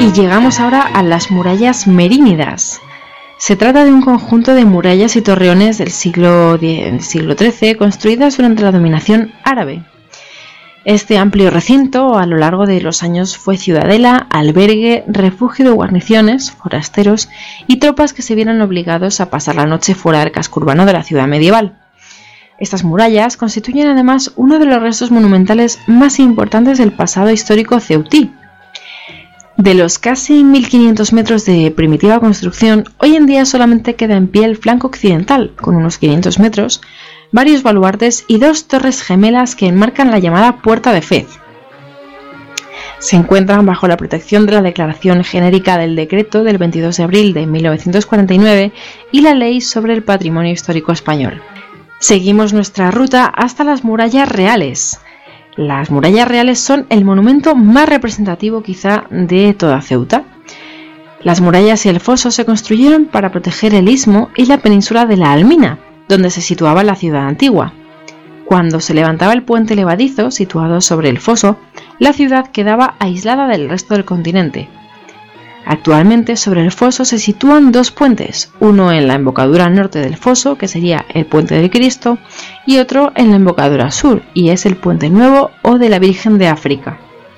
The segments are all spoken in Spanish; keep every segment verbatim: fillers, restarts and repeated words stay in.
Y llegamos ahora a las murallas merínidas. Se trata de un conjunto de murallas y torreones del siglo trece construidas durante la dominación árabe. Este amplio recinto a lo largo de los años fue ciudadela, albergue, refugio de guarniciones, forasteros y tropas que se vieron obligados a pasar la noche fuera del casco urbano de la ciudad medieval. Estas murallas constituyen además uno de los restos monumentales más importantes del pasado histórico ceutí. De los casi mil quinientos metros de primitiva construcción, hoy en día solamente queda en pie el flanco occidental, con unos quinientos metros, varios baluartes y dos torres gemelas que enmarcan la llamada Puerta de Fez. Se encuentran bajo la protección de la Declaración Genérica del Decreto del veintidós de abril de mil novecientos cuarenta y nueve y la Ley sobre el Patrimonio Histórico Español. Seguimos nuestra ruta hasta las murallas reales. Las murallas reales son el monumento más representativo quizá de toda Ceuta. Las murallas y el foso se construyeron para proteger el istmo y la península de la Almina, donde se situaba la ciudad antigua. Cuando se levantaba el puente levadizo situado sobre el foso, la ciudad quedaba aislada del resto del continente. Actualmente sobre el foso se sitúan dos puentes, uno en la embocadura norte del foso, que sería el Puente del Cristo, y otro en la embocadura sur, y es el Puente Nuevo o de la Virgen de África.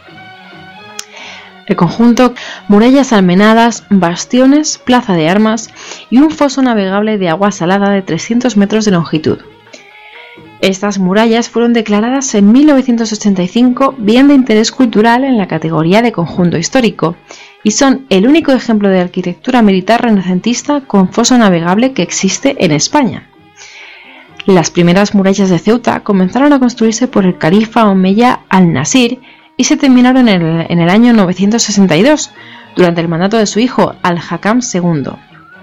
El conjunto, murallas almenadas, bastiones, plaza de armas y un foso navegable de agua salada de trescientos metros de longitud. Estas murallas fueron declaradas en mil novecientos ochenta y cinco bien de interés cultural en la categoría de conjunto histórico y son el único ejemplo de arquitectura militar renacentista con foso navegable que existe en España. Las primeras murallas de Ceuta comenzaron a construirse por el califa omeya al-Nasir y se terminaron en el, en el año novecientos sesenta y dos, durante el mandato de su hijo al-Hakam segundo.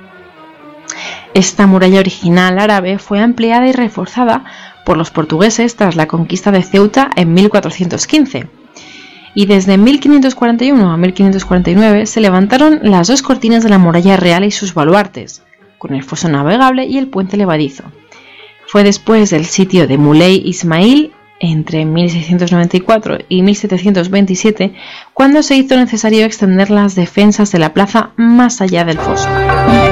Esta muralla original árabe fue ampliada y reforzada por los portugueses tras la conquista de Ceuta en mil cuatrocientos quince. Y desde mil quinientos cuarenta y uno a mil quinientos cuarenta y nueve se levantaron las dos cortinas de la muralla real y sus baluartes, con el foso navegable y el puente levadizo. Fue después del sitio de Muley Ismail, entre mil seiscientos noventa y cuatro y mil setecientos veintisiete, cuando se hizo necesario extender las defensas de la plaza más allá del foso.